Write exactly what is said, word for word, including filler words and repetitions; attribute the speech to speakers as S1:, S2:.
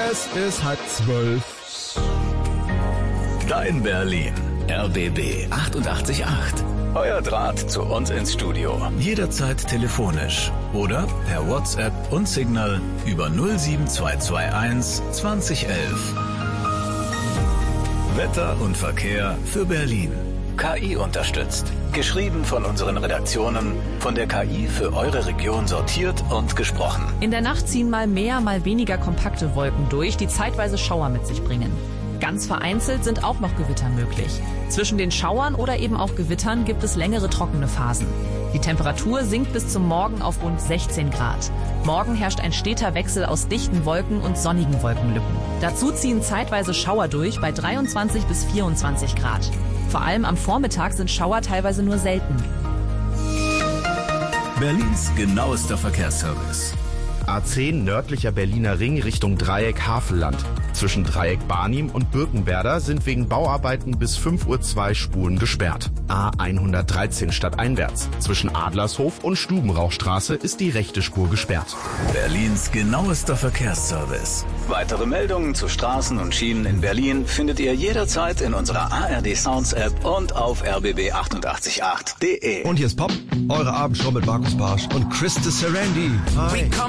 S1: Es ist halb zwölf.
S2: Dein Berlin. R B B achtundachtzig Komma acht. Euer Draht zu uns ins Studio. Jederzeit telefonisch oder per WhatsApp und Signal über null sieben zwei zwei eins zwanzig elf. Wetter und Verkehr für Berlin. K I unterstützt. Geschrieben von unseren Redaktionen, von der K I für eure Region sortiert und gesprochen.
S3: In der Nacht ziehen mal mehr, mal weniger kompakte Wolken durch, die zeitweise Schauer mit sich bringen. Ganz vereinzelt sind auch noch Gewitter möglich. Zwischen den Schauern oder eben auch Gewittern gibt es längere trockene Phasen. Die Temperatur sinkt bis zum Morgen auf rund sechzehn Grad. Morgen herrscht ein steter Wechsel aus dichten Wolken und sonnigen Wolkenlücken. Dazu ziehen zeitweise Schauer durch bei dreiundzwanzig bis vierundzwanzig Grad. Vor allem am Vormittag sind Schauer teilweise nur selten.
S2: Berlins genauester Verkehrsservice.
S1: A zehn nördlicher Berliner Ring Richtung Dreieck Havelland. Zwischen Dreieck Barnim und Birkenwerder sind wegen Bauarbeiten bis fünf Uhr zwei Spuren gesperrt. A hundertdreizehn stadteinwärts. Zwischen Adlershof und Stubenrauchstraße ist die rechte Spur gesperrt.
S2: Berlins genauester Verkehrsservice. Weitere Meldungen zu Straßen und Schienen in Berlin findet ihr jederzeit in unserer A R D Sounds App und auf r b b achtundachtzig Komma acht punkt de.
S4: Und hier ist Pop, eure Abendshow mit Markus Barsch und Chris de Sarandi. Hi.